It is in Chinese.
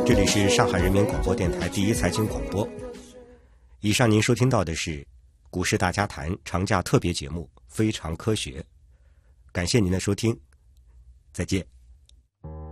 这里是上海人民广播电台第一财经广播。以上您收听到的是股市大家谈长假特别节目《非常科学》，感谢您的收听，再见。